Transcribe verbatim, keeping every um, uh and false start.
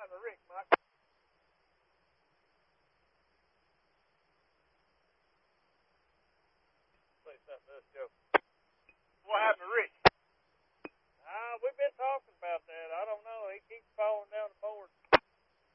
happened to Rick, Mike? Say something to us, Joe. What happened to Rick? Uh, we've been talking about that. I don't know. He keeps falling down.